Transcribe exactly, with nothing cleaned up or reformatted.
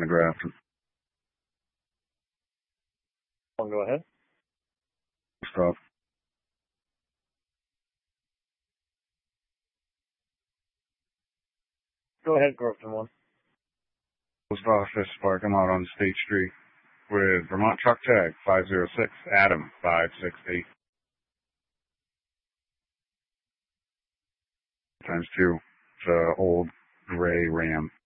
McGrath. Go ahead. Stuff. Go ahead, Groveton one. Post office parking lot on State Street with Vermont truck tag five zero six Adam five six eight times two. It's a old gray Ram.